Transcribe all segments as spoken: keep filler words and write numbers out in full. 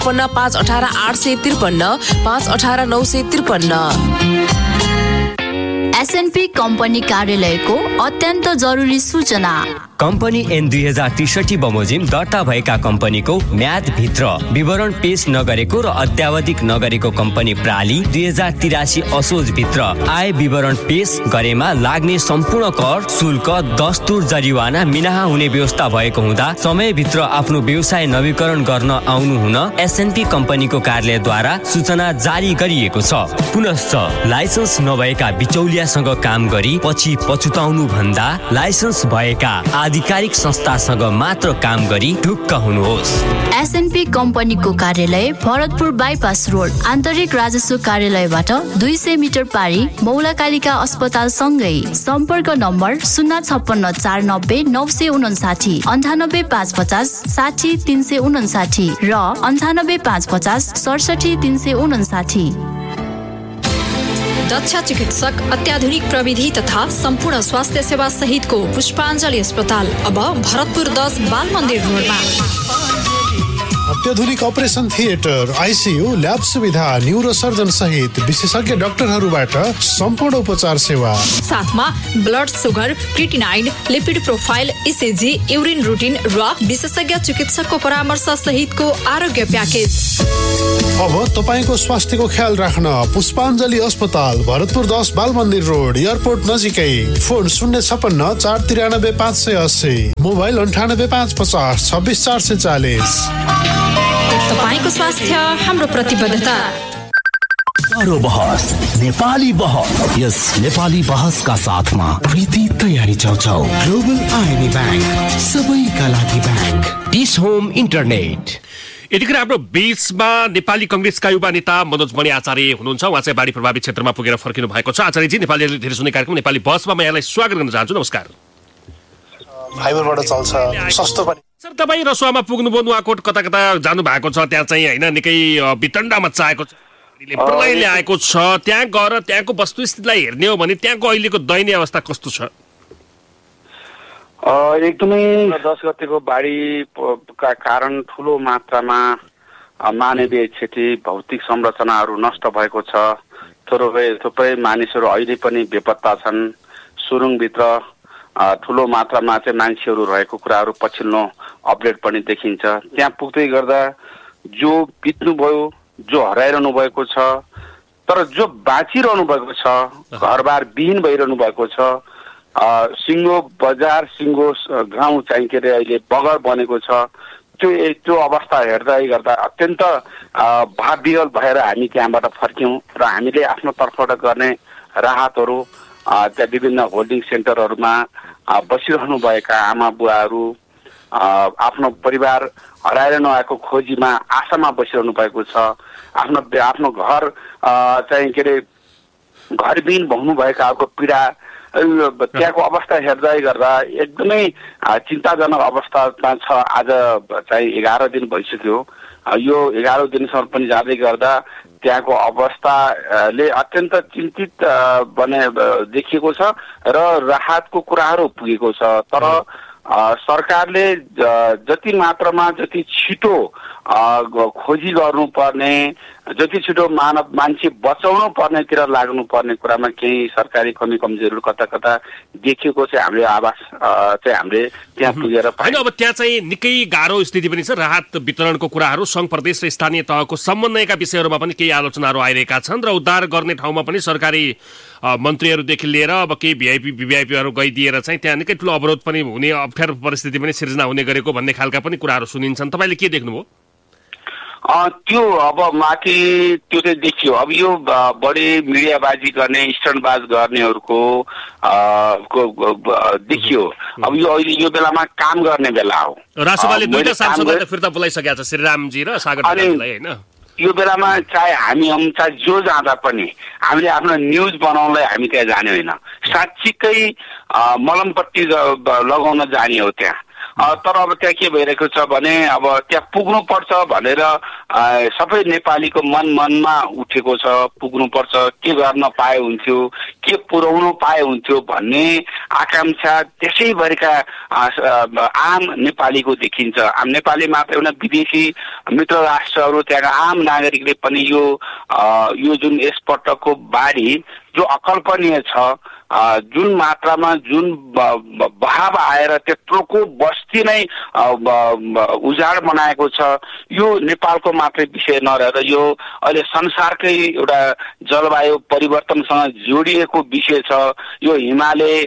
छप्पन्न पाँच अठारह आठ सय त्रिपन्न पाँच अठारह नौ सय त्रिपन्न। एसएनपी कम्पनी कार्यालयको अत्यन्त जरुरी सूचना। कम्पनी एन दुई हजार त्रिसठी बमोजिम दर्ता भएका कम्पनीको म्यादभित्र विवरण पेश नगरेको र अत्यावधिक नगरेको कम्पनी प्राली दुई हजार तिरासी असोजभित्र आय विवरण पेश गरेमा लाग्ने सम्पूर्ण कर शुल्क दस्तुर जरिवाना मिनाहा हुने व्यवस्था भएको हुँदा समयभित्र आफ्नो व्यवसाय नवीकरण गर्न आउनु हुन एसएनपी कम्पनीको कार्यालयद्वारा सूचना जारी गरिएको छ। पुनश्च लाइसेन्स नभएका बिचौलियासँग काम गरी पछि पछुताउनु भन्दा लाइसेन्स भएका आधिकारिक संस्थासँग मात्र काम गरी ढुक्क हुनुहोस्। एसएनपी कम्पनीको कार्यालय भरतपुर बाइपास रोड आन्तरिक राजस्व कार्यालयबाट दुई सय मिटर पारी मौलाकालिका अस्पताल सँगै। सम्पर्क नम्बर शून्य छप्पन्न चार नब्बे नौ सय उनासाठी अन्ठानब्बे पाँच पचास साठी तीन सय उनासाठी र अन्ठानब्बे पाँच पचास सडसठी तीन सय उनासाठी। दक्ष चिकित्सक, अत्याधुनिक प्रविधि तथा सम्पूर्ण स्वास्थ्य सेवा सहितको पुष्पाञ्जली अस्पताल अब भरतपुर दस बाल मन्दिर रोडमा। अत्याधुनिक अपरेसन थिएटर, आइसियू, ल्याब सुविधा, न्युरोसर्जन सहित विशेषज्ञ डाक्टरहरूबाट सम्पूर्ण उपचार सेवा। साथमा blood sugar, creatinine, lipid profile, ECG, urine routine र विशेषज्ञ चिकित्सकको परामर्श सहितको आरोग्य प्याकेज। अब तपाईको स्वास्थ्यको ख्याल राख्न पुष्पाञ्जली अस्पताल भरतपुर दस बाल मन्दिर रोड एयरपोर्ट नजिकै। फोन शून्य छप्पन्न चार तिरानब्बे पाँच सय अस्सी, मोबाइल अन्ठानब्बे पाँच पचास छब्बिस चार सय चालिस। तपाईको स्वास्थ्य हाम्रो प्रतिबद्धता। गाह्रो बहस, नेपाली बहस। यस नेपाली बहसका साथमा प्रीति तयारी चौचौ, ग्लोबल आइनी ब्याङ्क, सबैका लागि ब्याङ्क, डिस होम इन्टरनेट। यतिखेर हाम्रो बीचमा नेपाली कांग्रेसका युवा नेता मनोज मणि आचार्य हुनुहुन्छ। उहाँ चाहिँ बाढी प्रभावित क्षेत्रमा पुगेर फर्किनु भएको छ। आचार्यजी, नेपालीहरूले धेरै सुन्ने कार्यक्रम नेपाली बसमा म यहाँलाई स्वागत गर्न चाहन्छु। नमस्कार। फाइबरबाट चल्छ, सस्तो पनि। सर, तपाईँ रसुवामा पुग्नुभयो, नुवाकोट कता कता जानु भएको छ, त्यहाँ चाहिँ होइन निकै वितण्डा मच्चाएको छ, प्रलयले आएको छ। त्यहाँ गएर त्यहाँको वस्तुस्थितिलाई हेर्ने हो भने त्यहाँको अहिलेको दयनीय अवस्था कस्तो छ? एकदमै दस गतेको बाढीका कारण ठुलो मात्रामा मानवीय क्षति, भौतिक संरचनाहरू नष्ट भएको छ। थोरै थुप्रै मानिसहरू अहिले पनि बेपत्ता छन्। सुरुङभित्र ठुलो मात्रामा चाहिँ मान्छेहरू रहेको कुराहरू पछिल्लो अपडेट पनि देखिन्छ। त्यहाँ पुग्दै गर्दा जो बित्नुभयो, जो हराइरहनु भएको छ, तर जो बाँचिरहनु भएको छ, घरबार विहीन भइरहनु भएको छ, सिङ्गो बजार, सिङ्गो गाउँ चाहिँ के अरे अहिले बगर बनेको छ, त्यो त्यो अवस्था हेर्दै गर्दा अत्यन्त भावविह्वल भएर हामी त्यहाँबाट फर्क्यौँ र हामीले आफ्नो तर्फबाट गर्ने राहतहरू त्यहाँ विभिन्न होल्डिङ सेन्टरहरूमा बसिरहनु भएका आमा बुवाहरू, आफ्नो परिवार हराएर नआएको खोजीमा आशामा बसिरहनु भएको छ। आफ्नो आफ्नो घर चाहिँ के अरे घरविहीन हुनु भएकाहरूको पीडा, त्यहाँको अवस्था हेर्दै गर्दा एकदमै चिन्ताजनक अवस्थामा छ। आज चाहिँ एघार दिन भइसक्यो। यो एघार दिनसम्म पनि जाँदै गर्दा त्यहाँको अवस्थाले अत्यन्त चिन्तित बने देखिएको छ र राहतको कुराहरू पुगेको छ। तर सरकारले जति मात्रामा जति छिटो खोजी गर्नुपर्ने, जति छिटो मानव मान्छे बचाउनु पर्नेतिर लाग्नु पर्ने कुरामा केही सरकारी कमी कमजोरीहरू कता कता देखिएको चाहिँ हामीले आवाज चाहिँ हामीले त्यहाँ पुगेर होइन। अब त्यहाँ चाहिँ निकै गाह्रो स्थिति पनि छ। राहत वितरणको कुराहरू सङ्घ प्रदेश र स्थानीय तहको समन्वयका विषयहरूमा पनि केही आलोचनाहरू आइरहेका छन् र उद्धार गर्ने ठाउँमा पनि सरकारी मन्त्रीहरूदेखि लिएर अब केही भिआइपी भिआइपीहरू गइदिएर चाहिँ त्यहाँ निकै ठुलो अवरोध पनि हुने, अप्ठ्यारो परिस्थिति पनि सिर्जना हुने गरेको भन्ने खालका पनि कुराहरू सुनिन्छन्। तपाईँले के देख्नुभयो? त्यो अब माथि त्यो चाहिँ देखियो। अब यो बढी मिडियाबाजी गर्ने, स्टन्टबाज गर्नेहरूको देखियो। अब यो अहिले यो बेलामा काम गर्ने बेला हो। राष्ट्रवादीले दुईटा सांसदलाई त फिर्ता बोलाइसकेको छ, श्रीरामजी र सागर ढकाललाई, हैन? यो बेलामा चाहे हामी हम चाहे जो जाँदा पनि हामीले आफ्नो न्युज बनाउनलाई हामी त्यहाँ जाने होइन, साँच्चीकै मलमपट्टि लगाउन जाने हो। त्यहाँ तर अब त्यहाँ के भइरहेको छ भने अब त्यहाँ पुग्नु पर्छ भनेर सबै नेपालीको मन मनमा उठेको छ। पुग्नु पर्छ, के गर्न पाए हुन्थ्यो, के पुर्याउनु पाए हुन्थ्यो भन्ने आकांक्षा त्यसैभरिका आम नेपालीको देखिन्छ। आम नेपाली मात्र होइन, विदेशी मित्र राष्ट्रहरू त्यहाँका आम नागरिकले पनि यो यो जुन यसपटकको बाढी जो अकल्पनीय छ, जुन मात्रामा जुन बहाव आएर त्यत्रोको बस्ती नै उजाड बनाएको छ, यो नेपालको मात्रै विषय नरहेर यो अहिले संसारकै एउटा जलवायु परिवर्तनसँग जोडिएको विषय छ। यो हिमालय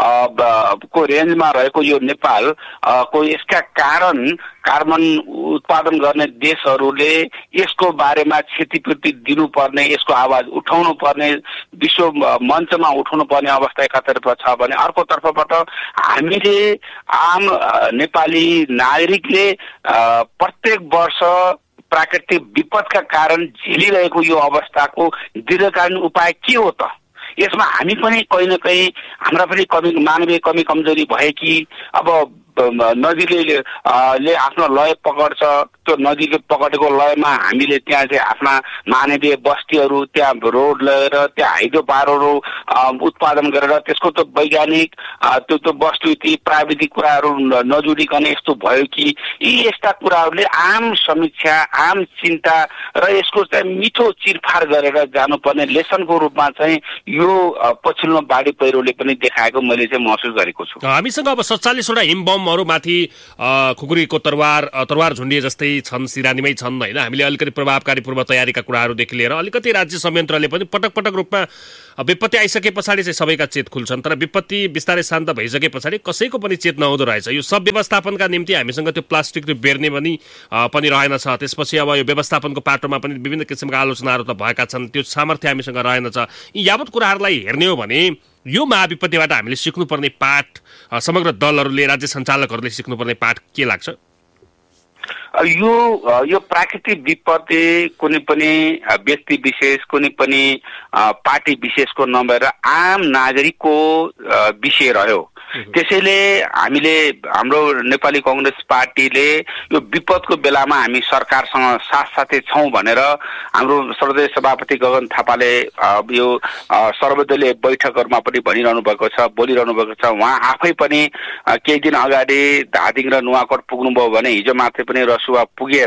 को रेन्जमा रहेको यो नेपाल को यसका कारण कार्बन उत्पादन गर्ने देशहरूले यसको बारेमा क्षतिपूर्ति दिनुपर्ने, यसको आवाज उठाउनु पर्ने, विश्व मञ्चमा उठाउनु पर्ने अवस्था एकातर्फ छ भने अर्कोतर्फबाट हामीले आम नेपाली नागरिकले प्रत्येक वर्ष प्राकृतिक विपदका कारण झेलिरहेको यो अवस्थाको दीर्घकालीन उपाय के हो त? यसमा हामी पनि कहीँ न कहीँ हाम्रा पनि कमी मानवीय कमी कमजोरी भए कि अब नदीले ले आफ्नो लय पकड्छ, त्यो नदीले पकडेको लयमा हामीले त्यहाँ चाहिँ आफ्ना मानवीय बस्तीहरू त्यहाँ रोड लगेर त्यहाँ हाइड्रो पावरहरू उत्पादन गरेर त्यसको त वैज्ञानिक त्यो त्यो वस्तु ती प्राविधिक कुराहरू नजोडिकन यस्तो भयो कि यी यस्ता कुराहरूले आम समीक्षा, आम चिन्ता र यसको चाहिँ मिठो चिरफार गरेर जानुपर्ने लेसनको रूपमा चाहिँ यो पछिल्लो बाढी पहिरोले पनि देखाएको मैले चाहिँ महसुस गरेको छु। हामीसँग अब सत्तालिसवटा हिम बमहरू माथि खुकुरीको तरवार तरवार झुन्डिए जस्तै छन्, सिरानीमै छन् होइन। हामीले अलिकति प्रभावकारी पूर्व तयारीका कुराहरूदेखि लिएर अलिकति राज्य संयन्त्रले पनि पटक पटक रूपमा विपत्ति आइसके पछाडि चाहिँ सबैका चेत खुल्छन्, तर विपत्ति बिस्तारै शान्त भइसके पछाडि कसैको पनि चेत नहुँदो रहेछ। यो सब व्यवस्थापनका निम्ति हामीसँग त्यो प्लास्टिक त्यो बेर्ने पनि पनि रहेनछ। त्यसपछि अब यो व्यवस्थापनको पाटोमा पनि विभिन्न किसिमका आलोचनाहरू त भएका छन्, त्यो सामर्थ्य हामीसँग रहेनछ। यी यावत कुराहरूलाई हेर्ने हो भने यो महाविपत्तिबाट हामीले सिक्नुपर्ने पाठ, समग्र दलहरूले, राज्य सञ्चालकहरूले सिक्नुपर्ने पाठ के लाग्छ? यो यो प्राकृतिक विपत्ति कुनै पनि व्यक्ति विशेष, कुनै पनि पार्टी विशेषको नभएर आम नागरिकको विषय रह्यो। त्यसैले हामीले हाम्रो नेपाली कांग्रेस पार्टीले यो विपदको बेलामा हामी सरकारसँग साथसाथै छौं भनेर हाम्रो सर्वदलीय सभापति गगन थापाले यो सर्वदलीय बैठकहरुमा पनि भनिरहनु भएको छ, बोलिरहनु भएको छ। उहाँ आफै पनि केही दिन अगाडि धादिङ र नुवाकोट पुग्नुभयो भने हिजो मात्रै पनि रसुवा पुगेर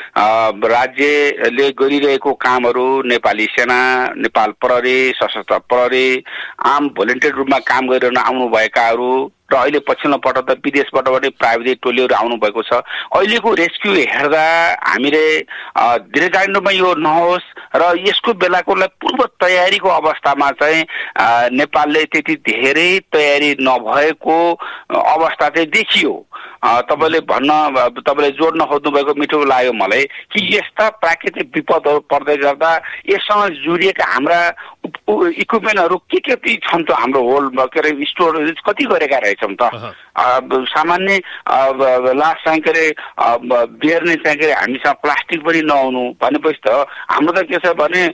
राज्यले गरिरहेको कामहरू, नेपाली सेना, नेपाल प्रहरी, सशस्त्र प्रहरी, आम भोलिन्टियर रूपमा काम गरिरहन आउनु भएकाहरू र अहिले पछिल्लो पटक त विदेशबाट पनि प्राविधिक टोलीहरू आउनु भएको छ। अहिलेको रेस्क्यु हेर्दा हामीले दीर्घकालीन रूपमा यो नहोस् र यसको बेलाको पूर्व तयारीको अवस्थामा चाहिँ नेपालले त्यति धेरै तयारी नभएको अवस्था चाहिँ देखियो। तपाईले भन्न तपाईले जोड्न खोज्नु भएको मिठो लाग्यो मलाई कि यस्ता प्राकृतिक विपदहरू पर्दै गर्दा यससँग जोडिएका हाम्रा इक्विपमेन्टहरू के के छन् त, हाम्रो होल्डमा के अरे स्टोरेज कति गरेका रहेछौँ त। सामान्य लास्ट चाहिँ के अरे बेर्ने चाहिँ के अरे हामीसँग प्लास्टिक पनि नहुनु भनेपछि त हाम्रो त के छ भने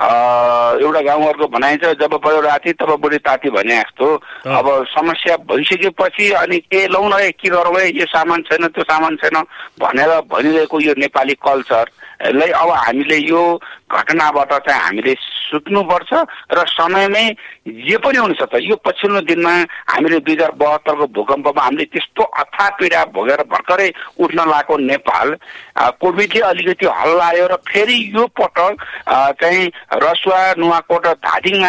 एउटा गाउँघरको भनाइ छ, जब पऱ्यो राति तब बुढी ताती भने जस्तो। अब समस्या भइसकेपछि अनि के लौ न के गरौँ, यो सामान छैन त्यो सामान छैन भनेर भनिरहेको यो नेपाली कल्चरलाई अब हामीले यो घटनाबाट चाहिँ हामीले सुत्नुपर्छ र समयमै जे पनि हुन सक्छ। यो पछिल्लो दिनमा हामीले दुई हजार बहत्तरको भूकम्पमा हामीले त्यस्तो अथाह पीडा भोगेर भर्खरै उठ्न लागेको नेपाल कोभिडले अलिकति हल्लायो र फेरि यो पटक चाहिँ रसुवा, नुवाकोट र धादिङमा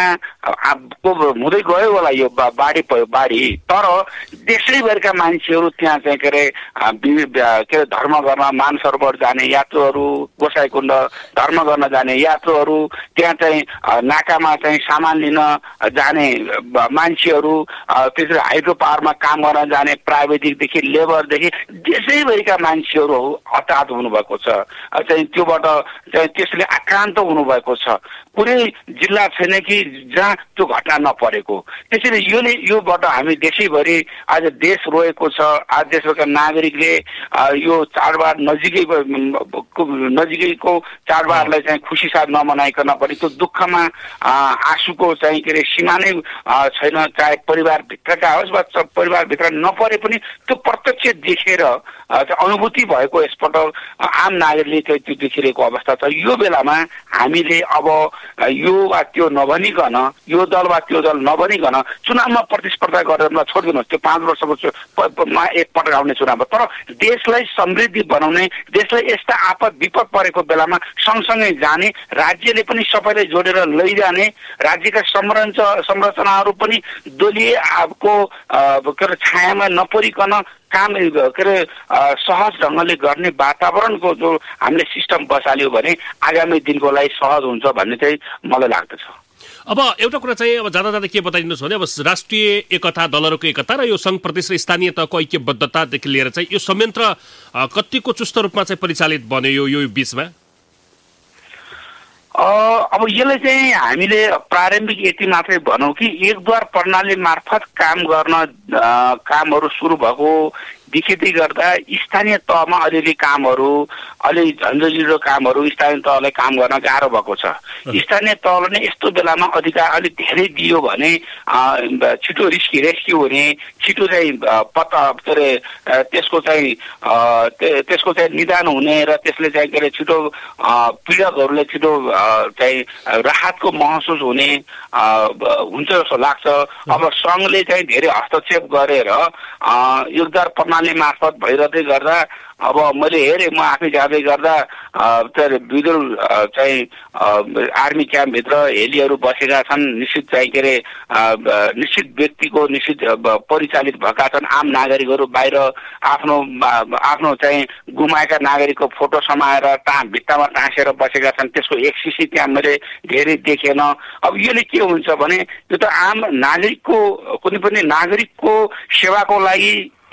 हुँदै गयो होला यो बाढी बाढी तर देशैभरिका मान्छेहरू त्यहाँ चाहिँ के अरे के अरे धर्म गर्न मानसरोवर जाने यात्रुहरू, गोसाइकुण्ड धर्म गर्न जाने यात्रुहरू, त्यहाँ चाहिँ नाकामा चाहिँ सामान लिन जाने मान्छेहरू, त्यसरी हाइड्रो पावरमा काम गर्न जाने प्राविधिकदेखि लेबरदेखि देशैभरिका मान्छेहरू हताहत हुनुभएको छ। चाहिँ त्योबाट चाहिँ त्यसले आक्रान्त हुनुभएको छ। कुनै जिल्ला छैन कि जहाँ त्यो घटना नपरेको। त्यसैले योले योबाट हामी देशैभरि आज देश रोएको छ। आज देशका नागरिकले यो चाडबाड नजिकै नजिकैको चाडबाडलाई चाहिँ खुसी खुसी साथ नमनाइकन पनि त्यो दुःखमा आँसुको चाहिँ के अरे सीमा नै छैन, चाहे परिवारभित्रका होस् वा परिवारभित्र नपरे पनि त्यो प्रत्यक्ष देखेर अनुभूति भएको यसपल्ट आम नागरिकले चाहिँ त्यो देखिरहेको अवस्था छ। यो बेलामा हामीले अब यो वा त्यो नभनिकन, यो दल वा त्यो दल नभनिकन चुनावमा प्रतिस्पर्धा गरेर छोडिदिनुहोस्, त्यो पाँच वर्षमा एकपटक आउने चुनाव, तर देशलाई समृद्धि बनाउने, देशलाई यस्ता आपद विपद परेको बेलामा सँगसँगै जाने, राज्यले पनि सबैलाई जोडेर लैजाने, राज्यका संरचनाहरू पनि दलीयको के अरे छायामा नपरिकन काम के अरे सहज ढङ्गले गर्ने वातावरणको जो हामीले सिस्टम बसाल्यो भने आगामी दिनको लागि सहज हुन्छ भन्ने चाहिँ मलाई लाग्दछ। अब एउटा कुरा चाहिँ अब जाँदा जाँदा के बताइदिनुहोस् भने अब राष्ट्रिय एकता, दलहरूको एकता र यो सङ्घ प्रदेश र स्थानीय तहको ऐक्यबद्धतादेखि लिएर चाहिँ यो संयन्त्र कतिको चुस्त रूपमा चाहिँ परिचालित बन्यो यो यो बिचमा? अब यसलाई चाहिँ हामीले प्रारम्भिक यति मात्रै भनौँ कि एकद्वार प्रणाली मार्फत काम गर्न कामहरू सुरु भएको देखिँदै गर्दा स्थानीय तहमा अलिअलि कामहरू, अलि झन्झटिलो कामहरू स्थानीय तहलाई काम गर्न गाह्रो भएको छ। स्थानीय तहले नै यस्तो बेलामा अधिकार अलिक धेरै दियो भने छिटो रिस्की रेस्क्यु हुने, छिटो चाहिँ पत्ता के अरे त्यसको चाहिँ त्यसको चाहिँ निदान हुने र त्यसले चाहिँ के अरे छिटो पीडकहरूले छिटो चाहिँ राहतको महसुस हुने हुन्छ जस्तो लाग्छ। अब सङ्घले चाहिँ धेरै हस्तक्षेप गरेर योगदान प्रणाली मार्फत भइरहँदै गर्दा अब मैले हेरेँ, म आफै जाँदै गर्दा विदुर चाहिँ आर्मी क्याम्पभित्र हेलीहरू बसेका छन्, निश्चित चाहिँ के अरे निश्चित व्यक्तिको निश्चित परिचालित भएका छन्। आम नागरिकहरू बाहिर आफ्नो आफ्नो चाहिँ गुमाएका नागरिकको फोटो समाएर टा भित्तामा टाँसेर बसेका छन्, त्यसको एक सिसी त्यहाँ मैले धेरै देखेन। अब यसले के हुन्छ भने यो त आम नागरिकको कुनै पनि नागरिकको सेवाको लागि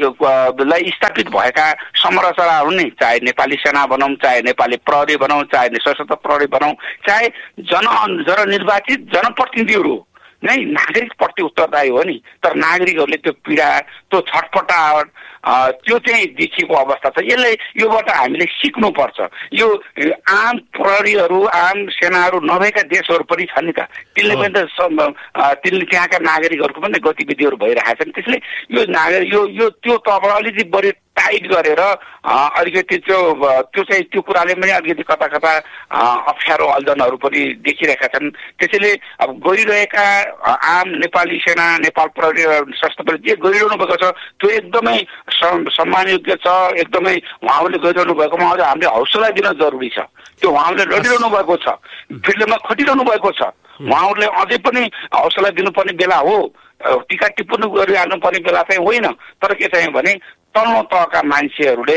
लाई स्थापित भएका संरचनाहरू नै, चाहे नेपाली सेना भनौँ, चाहे नेपाली प्रहरी भनौँ, चाहे सशस्त्र प्रहरी भनौँ, चाहे जन जननिर्वाचित जनप्रतिनिधिहरू नै नागरिकप्रति उत्तरदायी हो नि। तर नागरिकहरूले त्यो पीडा, त्यो छटपटाहट त्यो चाहिँ देखिएको अवस्था छ। यसलाई योबाट हामीले सिक्नुपर्छ। यो आम प्रहरीहरू, आम सेनाहरू नभएका देशहरू पनि छन् नि त, त्यसले पनि त त्यसले त्यहाँका नागरिकहरूको पनि गतिविधिहरू भइरहेका छन्। त्यसले यो नागरिक यो यो त्यो तब अलिकति बढी टाइट गरेर अलिकति त्यो त्यो चाहिँ त्यो कुराले पनि अलिकति कता कता अप्ठ्यारो अल्झनहरू पनि देखिरहेका छन्। त्यसैले अब गइरहेका आम नेपाली सेना, नेपाल प्रहरी, सशस्त्र प्रहरी जे गरिरहनु भएको छ त्यो एकदमै सम्मानयोग्य छ। एकदमै उहाँहरूले गरिरहनु भएकोमा अझ हामीले हौसला दिन जरुरी छ। त्यो उहाँहरूले लडिरहनु भएको छ, फिल्डमा खटिरहनु भएको छ, उहाँहरूले अझै पनि हौसला दिनुपर्ने बेला हो। टिका टिप्पणी गरिहाल्नु पर्ने बेला चाहिँ होइन। तर के चाहिँ भने तल्लो तहका मान्छेहरूले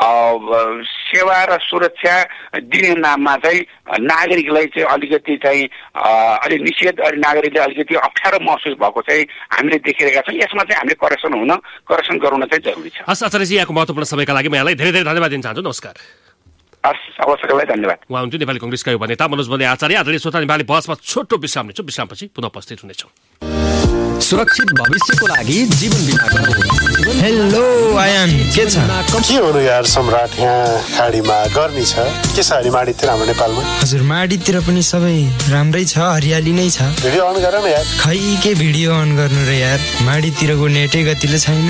सेवा र सुरक्षा दिने नाममा चाहिँ नागरिकलाई चाहिँ अलिकति चाहिँ अलि निषेध, अलि नागरिकले अलिकति अप्ठ्यारो महसुस भएको चाहिँ हामीले देखिरहेका छौँ। यसमा चाहिँ हामीले करेक्सन हुन करेक्सन गराउन चाहिँ जरुरी छ। हस् आचार्यजी, यहाँको महत्त्वपूर्ण समयका लागि म यहाँलाई धेरै धेरै धन्यवाद दिन चाहन्छु। नमस्कार। हस्, अवश्य धन्यवाद। उहाँ हुन्थ्यो नेपाली कङ्ग्रेसका युवा नेता मनोज बन्दे आचार्य। आदरणीय श्रोता, नेपाली बहसमा छोटो विश्राम लिन्छौँ। विश्रामपछि पुनः उपस्थित हुनेछौँ। सुरक्षित भविष्यको लागि जीवन बिमा गर्नु। हेलो आयान, के छ? के हुनु यार सम्राट, यहाँ खाडीमा गर्मी छ के छ? माडीतिर हाम्रो नेपालमा? हजुर, माडीतिर पनि सबै राम्रै छ, हरियाली नै छ। भिडियो अन गर न यार। खै के भिडियो अन गर्नु र यार, माडीतिरको नेटै गतिले छैन।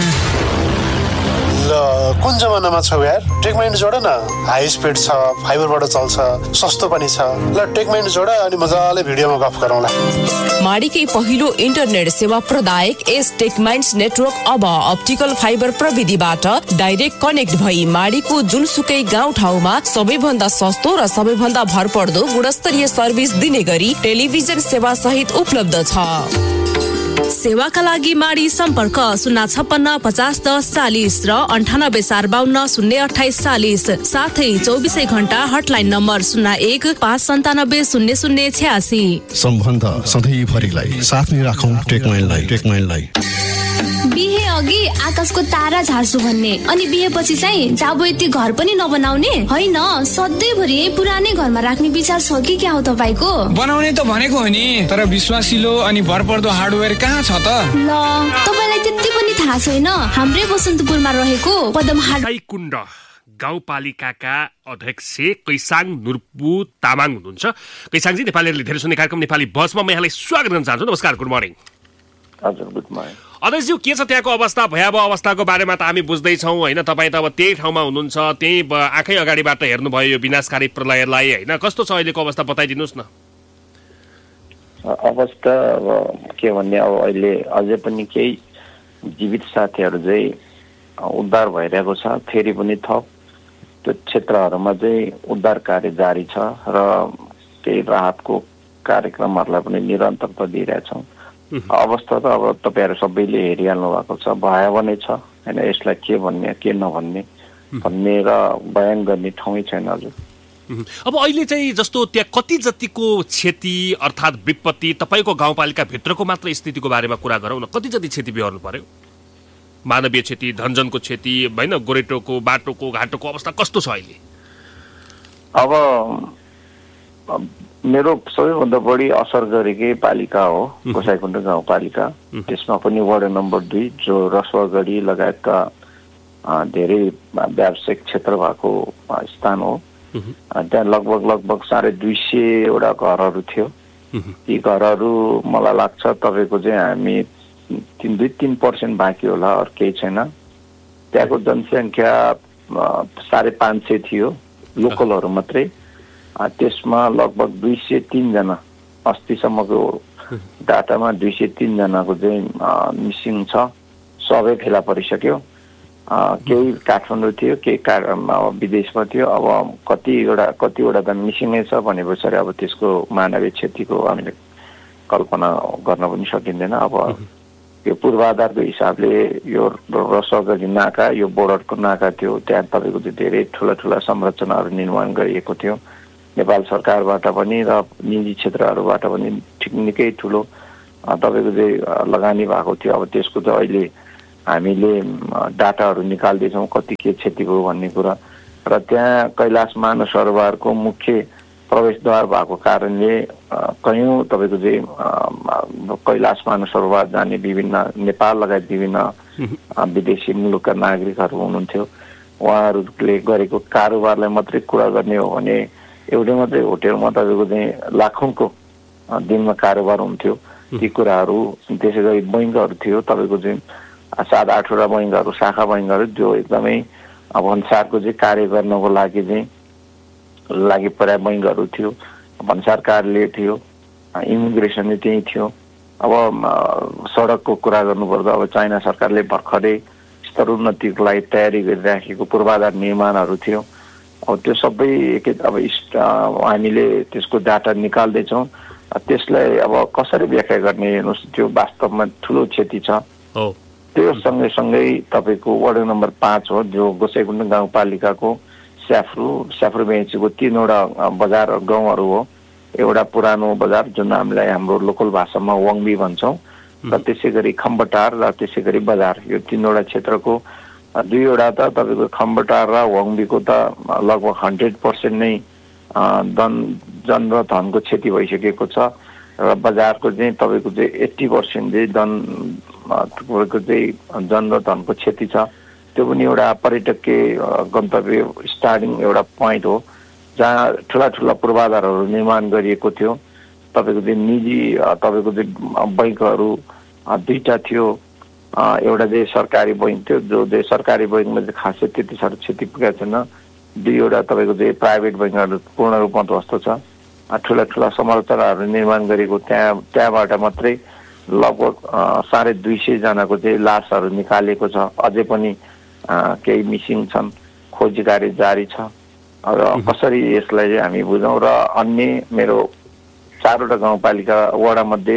ल कुन जमानामा छौ यार? टेकमाइन्ड जोड न, हाई स्पिड छ, फाइबरबाट चल्छ, सस्तो पनि छ। ल टेकमाइन्ड जोड अनि मजाले भिडियोमा गफ गरौँला। माडीकै पहिलो इन्टरनेट सेवा प्रदायक एस टेकमाइन्ड्स नेटवर्क अब अप्टिकल फाइबर प्रविधिबाट डाइरेक्ट कनेक्ट भई माडीको जुनसुकै गाउँ ठाउँमा सबैभन्दा सस्तो र सबैभन्दा भरपर्दो गुणस्तरीय सर्भिस दिने गरी टेलिभिजन सेवा सहित उपलब्ध छ। सेवाका लागि माडी सम्पर्क शून्य छप्पन्न पचास दस चालिस र अन्ठानब्बे चार बाहन्न शून्य अठाइस चालिस। साथै चौबिसै घण्टा हटलाइन नम्बर शून्य एक पाँच सन्तानब्बे शून्य शून्य छ्यासी। सम्बन्ध सधैँभरिलाई साथमै राखौँ टेकमाइन्डलाई टेकमाइन्डलाई। बिहे अघि आकाशको तारा झार्छु भन्ने, अनि बिहेपछि चाहिँ जाबो यति घर पनि नबनाउने होइन, सधैँभरि पुरानै घरमा राख्ने विचार छ कि क्या हो तपाईँको? बनाउने त भनेको हो नि, तर विश्वासिलो अनि भरपर्दो हार्डवेयर कहाँ छ त? ल तपाईँलाई त्यति पनि थाहा छैन? हाम्रै बसन्तपुरमा रहेको पदम हार्ड कुण्ड गाउँपालिकाका अध्यक्ष कैसाङ नुर्पु तामाङ हुनुहुन्छ। कैसाङजी, नेपालीहरूले धेरै सुन्ने कार्यक्रम नेपाली बसमा म यहाँलाई स्वागत गर्न चाहन्छु। नमस्कार, गुड मर्निङ। हजुर, गुड मर्निङ। अध्यक्षज्यू, के छ त्यहाँको अवस्था? भयावह अवस्थाको बारेमा त हामी बुझ्दैछौँ होइन, तपाईँ त अब त्यही ठाउँमा हुनुहुन्छ, त्यही आँखै अगाडिबाट हेर्नुभयो यो विनाशकारी प्रलयलाई होइन, कस्तो छ अहिलेको अवस्था बताइदिनुहोस् न। अवस्था अब के भन्ने, अब अहिले अझै पनि केही जीवित साथीहरू चाहिँ उद्धार भइरहेको छ, फेरि पनि थप त्यो क्षेत्रहरूमा चाहिँ उद्धार कार्य जारी छ र केही राहतको कार्यक्रमहरूलाई पनि निरन्तरता दिइरहेछौँ। अवस्था त अब तपाईँहरू सबैले हेरिहाल्नु भएको छ, भयावह नै छ होइन, यसलाई के भन्ने के नभन्ने भन्ने र बयान गर्ने ठाउँै छैन हजुर। अब अहिले चाहिँ जस्तो त्यहाँ कति जतिको क्षति अर्थात् विपत्ति, तपाईँको गाउँपालिका भित्रको मात्र स्थितिको बारेमा कुरा गरौँ न, कति जति क्षति बिहोर्नु पर्यो? मानवीय क्षति, धनजनको क्षति होइन, गोरेटोको बाटोको घाटोको अवस्था कस्तो छ अहिले? अब मेरो सबैभन्दा बढी असर गरेकै पालिका हो गोसाइँकुण्ड गाउँपालिका। त्यसमा पनि वार्ड नम्बर दुई जो रसुवागढी लगायतका धेरै व्यावसायिक क्षेत्र भएको स्थान हो। त्यहाँ लगभग लगभग साढे दुई सयवटा घरहरू थियो। ती घरहरू मलाई लाग्छ तपाईँको चाहिँ हामी तिन दुई तिन पर्सेन्ट बाँकी होला, अरू केही छैन। त्यहाँको जनसङ्ख्या साढे पाँच सय थियो लोकलहरू मात्रै। त्यसमा लगभग दुई सय तिनजना अस्तिसम्मको डाटामा दुई सय तिनजनाको चाहिँ मिसिङ छ, सबै फेला परिसक्यो। केही काठमाडौँ थियो, केही का विदेशमा थियो। अब कतिवटा कतिवटा त मिसिङै छ भने पछाडि अब त्यसको मानवीय क्षतिको हामीले कल्पना गर्न पनि सकिँदैन। अब यो पूर्वाधारको हिसाबले यो रसुवागढी नाका, यो बोर्डरको नाका थियो, त्यहाँ तपाईँको चाहिँ धेरै ठुला ठुला संरचनाहरू निर्माण गरिएको थियो नेपाल सरकारबाट पनि र निजी क्षेत्रहरूबाट पनि ठिक निकै ठुलो तपाईँको चाहिँ लगानी भएको थियो। अब त्यसको त अहिले हामीले डाटाहरू निकाल्दैछौँ कति के क्षति भयो भन्ने कुरा। र त्यहाँ कैलाश मानसरोवरको मुख्य प्रवेशद्वार भएको कारणले कयौँ तपाईँको चाहिँ कैलाश मानसरोवर जाने विभिन्न नेपाल लगायत विभिन्न विदेशी मुलुकका नागरिकहरू हुनुहुन्थ्यो। उहाँहरूले गरेको कारोबारलाई मात्रै कुरा गर्ने हो भने एउटै मात्रै होटेलमा तपाईँको चाहिँ लाखौँको दिनमा कारोबार हुन्थ्यो। ती कुराहरू, त्यसै गरी बैङ्कहरू थियो तपाईँको चाहिँ सात आठवटा बैङ्कहरू, शाखा बैङ्कहरू जो एकदमै भन्सारको चाहिँ कार्य गर्नको लागि चाहिँ लागि परेका बैङ्कहरू थियो। भन्सार कार्यालय थियो, इमिग्रेसन त्यही थियो। अब सडकको कुरा गर्नुपर्दा अब चाइना सरकारले भर्खरै स्तरोन्नतिको लागि तयारी गरिराखेको पूर्वाधार निर्माणहरू थियो। अब त्यो सबै एक अब हामीले त्यसको डाटा निकाल्दैछौँ। त्यसलाई अब कसरी व्याख्या गर्ने हेर्नुहोस्, त्यो वास्तवमा ठुलो क्षति छ। त्यो सँगैसँगै तपाईँको वार्ड नम्बर पाँच हो जो गोसाइँकुण्ड गाउँपालिकाको स्याफ्रू स्याफ्रू बेचेको तीनवटा बजार गाउँहरू हो। एउटा पुरानो बजार जुन हामीलाई हाम्रो लोकल भाषामा वाङबी भन्छौँ, र त्यसै गरी खम्बटार र त्यसै गरी बजार, यो तीनवटा क्षेत्रको दुईवटा त तपाईँको खम्बटार र वाङबीको त लगभग हन्ड्रेड पर्सेन्ट नै धन जन र धनको क्षति भइसकेको छ। र बजारको चाहिँ तपाईँको चाहिँ एट्टी पर्सेन्ट चाहिँ धन तपाईँको चाहिँ जन र धनको क्षति छ। त्यो पनि एउटा पर्यटकीय गन्तव्य स्टार्टिङ एउटा पोइन्ट हो जहाँ ठुला ठुला पूर्वाधारहरू निर्माण गरिएको थियो। तपाईँको चाहिँ निजी तपाईँको चाहिँ बैङ्कहरू दुईवटा थियो। एउटा चाहिँ सरकारी बैङ्क थियो जो चाहिँ सरकारी बैङ्कमा चाहिँ खासै त्यति साह्रो क्षति पुगेको छैन। दुईवटा तपाईँको चाहिँ प्राइभेट बैङ्कहरू पूर्ण रूपमा ध्वस्त छ। ठुला ठुला संरचनाहरू निर्माण गरेको त्यहाँ त्यहाँबाट मात्रै लगभग साढे दुई सयजनाको चाहिँ लासहरू निकालेको छ। अझै पनि केही मिसिङ छन्, खोजी कार्य जारी छ। र कसरी यसलाई चाहिँ हामी बुझौँ। र अन्य मेरो चारवटा गाउँपालिका वडामध्ये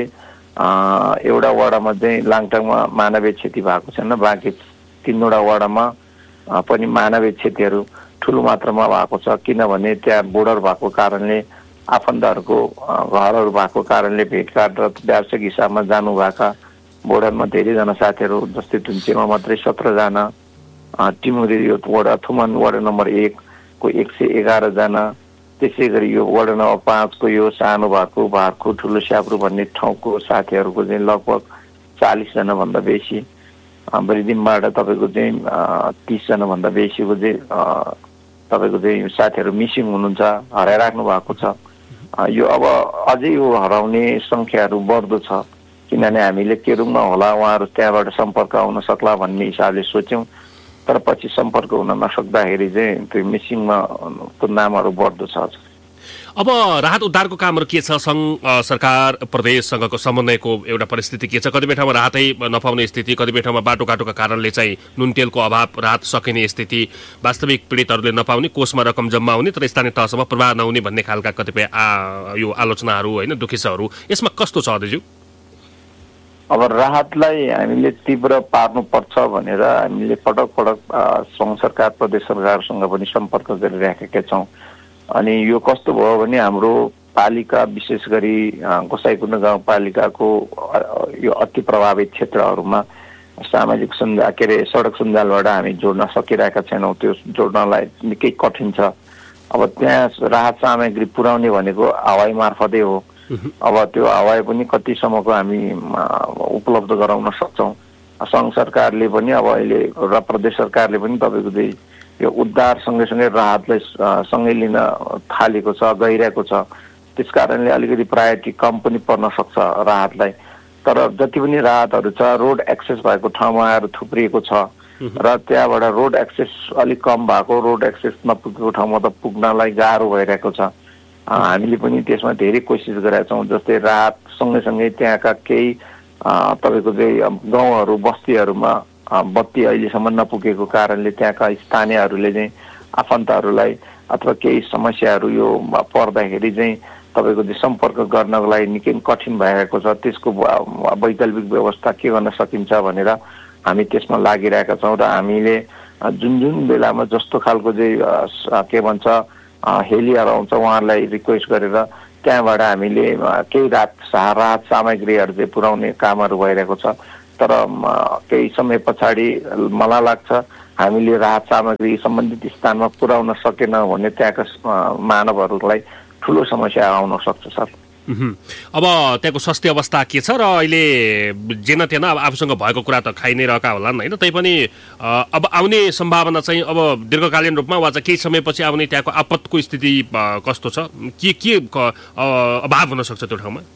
एउटा वडामा चाहिँ लाङटाङमा मानवीय क्षति भएको छैन, बाँकी तिनवटा वडामा पनि मानवीय क्षतिहरू ठुलो मात्रामा भएको छ। किनभने त्यहाँ बोर्डर भएको कारणले आफन्तहरूको घरहरू भएको कारणले भेटघाट र व्यावसायिक हिसाबमा जानुभएका बोर्डरमा धेरैजना साथीहरू, जस्तै धुन्चेमा मात्रै सत्रजना, टिमुरी यो वडा थुमन वार्ड नम्बर एकको एक सय एघारजना, त्यसै गरी यो वार्ड नम्बर पाँचको यो सानो भएको भारको ठुलो स्याब्रु भन्ने ठाउँको साथीहरूको चाहिँ लगभग चालिसजना भन्दा बेसी, बरिदिमबाट तपाईँको चाहिँ तिसजना भन्दा बेसीको चाहिँ तपाईँको चाहिँ साथीहरू मिसिङ हुनुहुन्छ, हराइराख्नु भएको छ। यो अब अझै यो हराउने सङ्ख्याहरू बढ्दो छ, किनभने हामीले केरुङमा होला उहाँहरू त्यहाँबाट सम्पर्क आउन सक्ला भन्ने हिसाबले सोच्यौँ, तर पछि सम्पर्क हुन नसक्दाखेरि चाहिँ त्यो मिसिङमा को नामहरू बढ्दो छ। अब राहत उद्धारको कामहरू के छ? सङ्घ सरकार प्रदेशसँगको समन्वयको एउटा परिस्थिति के छ? कतिपय ठाउँमा राहतै नपाउने स्थिति, कतिपय ठाउँमा बाटोघाटोका कारणले चाहिँ नुन तेलको अभाव, राहत सकिने स्थिति, वास्तविक पीडितहरूले नपाउने, कोषमा रकम जम्मा हुने तर स्थानीय तहसम्म प्रवाह नहुने भन्ने खालका कतिपय यो आलोचनाहरू होइन, दुखिसहरू, यसमा कस्तो छ अध्ययज्यू? अब राहतलाई हामीले तीव्र पार्नुपर्छ भनेर हामीले पटक पटक सङ्घ सरकार प्रदेश सरकारसँग पनि सम्पर्क गरिराखेका छौँ। अनि यो कस्तो भयो भने हाम्रो पालिका विशेष गरी गोसाइकुण्ड गाउँपालिकाको यो अति प्रभावित क्षेत्रहरूमा सामाजिक सञ्जाल के अरे सडक सञ्जालबाट हामी जोड्न सकिरहेका छैनौँ। त्यो जोड्नलाई निकै कठिन छ। अब त्यहाँ राहत सामग्री पुर्याउने भनेको हवाई मार्फतै हो। अब त्यो हवाई पनि कतिसम्मको हामी उपलब्ध गराउन सक्छौँ। सङ्घ सरकारले पनि अब अहिले र प्रदेश सरकारले पनि तपाईँको चाहिँ यो उद्धार सँगैसँगै राहतलाई सँगै लिन थालेको छ, गइरहेको छ। त्यस कारणले अलिकति प्रायोरिटी कम पनि पर्न सक्छ राहतलाई। तर जति पनि राहतहरू छ रोड एक्सेस भएको ठाउँमा आएर थुप्रिएको छ र त्यहाँबाट रोड एक्सेस अलिक कम भएको, रोड एक्सेस नपुगेको ठाउँमा त पुग्नलाई गाह्रो भइरहेको छ। हामीले पनि त्यसमा धेरै कोसिस गरेका छौँ। जस्तै राहत सँगैसँगै त्यहाँका केही तपाईँको चाहिँ गाउँहरू बस्तीहरूमा बत्ती अहिलेसम्म नपुगेको कारणले त्यहाँका स्थानीयहरूले चाहिँ आफन्तहरूलाई अथवा केही समस्याहरू यो पर्दाखेरि चाहिँ तपाईँको चाहिँ सम्पर्क गर्नको लागि निकै कठिन भइरहेको छ। त्यसको वैकल्पिक व्यवस्था के गर्न सकिन्छ भनेर हामी त्यसमा लागिरहेका छौँ। र हामीले जुन जुन बेलामा जस्तो खालको चाहिँ के भन्छ हेलियर आउँछ उहाँहरूलाई रिक्वेस्ट गरेर त्यहाँबाट हामीले केही राहत राहत सामग्रीहरू चाहिँ पुर्याउने कामहरू भइरहेको छ। तर केही समय पछाडि मलाई लाग्छ हामीले राहत सामग्री सम्बन्धित स्थानमा पुर्याउन सकेन भने त्यहाँका मानवहरूलाई ठुलो समस्या आउन सक्छ सर। अब त्यहाँको स्वास्थ्य अवस्था के छ र अहिले जेन तेन अब आफूसँग भएको कुरा त खाइ नै रहेका होलान् होइन, तैपनि अब आउने सम्भावना चाहिँ अब दीर्घकालीन रूपमा वा चाहिँ केही समयपछि आउने त्यहाँको आपतको स्थिति कस्तो छ? के के अभाव हुन सक्छ त्यो ठाउँमा?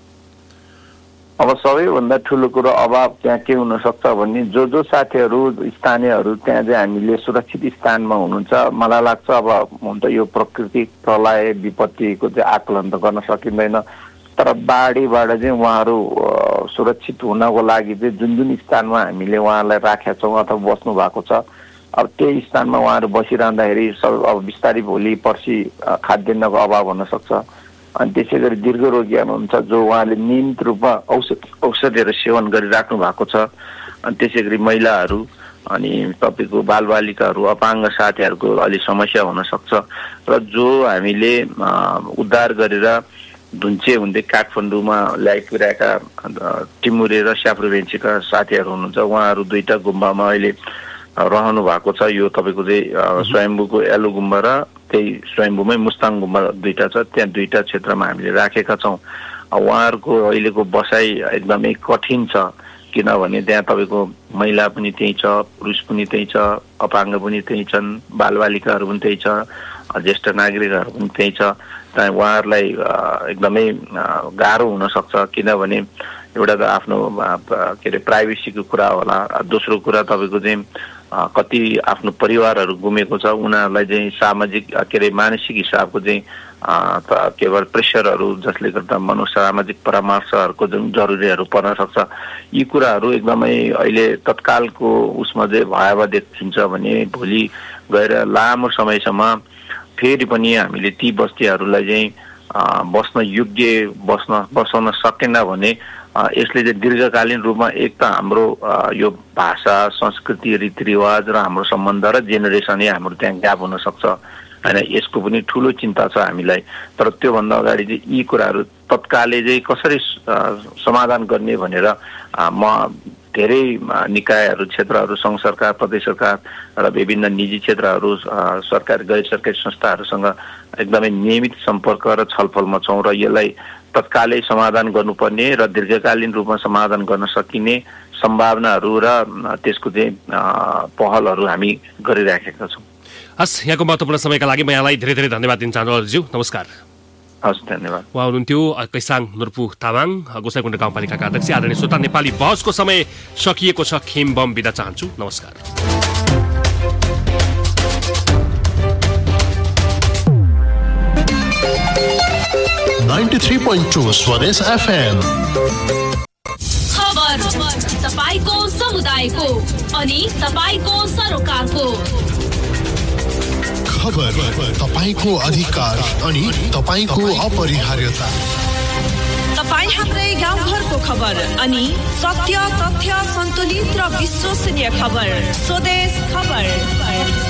अब सबैभन्दा ठुलो कुरो अभाव त्यहाँ के हुनसक्छ भने जो जो साथीहरू स्थानीयहरू त्यहाँ चाहिँ हामीले सुरक्षित स्थानमा हुनुहुन्छ, मलाई लाग्छ अब हुन त यो प्राकृतिक प्रलय विपत्तिको चाहिँ आकलन त गर्न सकिँदैन, तर बाढीबाट चाहिँ उहाँहरू सुरक्षित हुनको लागि चाहिँ जुन जुन स्थानमा हामीले उहाँहरूलाई राखेका छौँ अथवा बस्नु भएको छ, अब त्यही स्थानमा उहाँहरू बसिरहँदाखेरि सब अब बिस्तारै भोलि पर्सि खाद्यान्नको अभाव हुनसक्छ। अनि त्यसै गरी दीर्घ रोगी हुनुहुन्छ जो उहाँले नियमित रूपमा औषध औषधिहरू सेवन गरिराख्नु भएको छ। अनि त्यसै गरी महिलाहरू अनि तपाईँको बालबालिकाहरू अपाङ्ग साथीहरूको अलि समस्या हुनसक्छ। र जो हामीले उद्धार गरेर धुन्चे हुँदै काठमाडौँमा ल्याइपुर्याएका टिमुरे र स्याप्रोभेन्सीका साथीहरू हुनुहुन्छ, उहाँहरू दुईवटा गुम्बामा अहिले रहनु भएको छ। यो तपाईँको चाहिँ स्वयम्भूको एलो गुम्बा र त्यही स्वयम्भूमै मुस्ताङ गुम्बा दुईवटा छ, त्यहाँ दुईवटा क्षेत्रमा हामीले राखेका छौँ। उहाँहरूको अहिलेको बसाइ एकदमै कठिन छ, किनभने त्यहाँ तपाईँको महिला पनि त्यही छ, पुरुष पनि त्यही छ, अपाङ्ग पनि त्यही छन्, बालबालिकाहरू पनि त्यही छ, ज्येष्ठ नागरिकहरू पनि त्यही छ। त्यहाँ उहाँहरूलाई एकदमै गाह्रो हुनसक्छ, किनभने एउटा त आफ्नो के अरे प्राइभेसीको कुरा होला, दोस्रो कुरा तपाईँको चाहिँ कति आफ्नो परिवारहरू गुमेको छ, उनीहरूलाई चाहिँ सामाजिक के अरे मानसिक हिसाबको चाहिँ केवल प्रेसरहरू जसले गर्दा मनोसामाजिक परामर्शहरूको जुन जरुरीहरू पर्न सक्छ। यी कुराहरू एकदमै अहिले तत्कालको उसमा चाहिँ भयावह देखिन्छ भने भोलि गएर लामो समयसम्म फेरि पनि हामीले ती बस्तीहरूलाई चाहिँ बस्न योग्य बस्न बसाउन सकेन भने यसले चाहिँ दीर्घकालीन रूपमा एक त हाम्रो यो भाषा संस्कृति रीतिरिवाज र हाम्रो सम्बन्ध र जेनेरेसनै हाम्रो त्यहाँ ग्याप हुन सक्छ होइन, यसको पनि ठुलो चिन्ता छ हामीलाई। तर त्योभन्दा अगाडि चाहिँ यी कुराहरू तत्कालै चाहिँ कसरी समाधान गर्ने भनेर म धेरै निकायहरू क्षेत्रहरू सङ्घ सरकार प्रदेश सरकार र विभिन्न निजी क्षेत्रहरू सरकारी गैर सरकारी संस्थाहरूसँग एकदमै नियमित सम्पर्क र छलफलमा छौँ र यसलाई तत्कालै समाधान गर्नुपर्ने र दीर्घकालीन रूपमा समाधान गर्न सकिने सम्भावनाहरू र त्यसको चाहिँ पहलहरू हामी गरिराखेका छौँ। हस्, यहाँको महत्त्वपूर्ण समयका लागि म यहाँलाई धेरै धेरै धन्यवाद दिन चाहन्छु अरुणज्यू। नमस्कार। हस्, धन्यवाद। उहाँ हुनुहुन्थ्यो कैसाङ नुर्पु तामाङ, गोसाइकुण्ड गाउँपालिकाका अध्यक्ष। आदरणीय श्रोता, नेपाली बहसको समय सकिएको छ। खेम बम बिदा चाहन्छु। नमस्कार। नाइन्टी थ्री पोइन्ट टू स्वदेश एफएम। खबर तपाईको समुदायको अनि तपाईको सरोकारको। खबर तपाईको अधिकार अनि तपाईको अपरिहार्यता। तपाईँ हाम्रै गाउँघरको खबर अनि सत्य, तथ्य, सन्तुलित र विश्वसनीय खबर। स्वदेश खबर।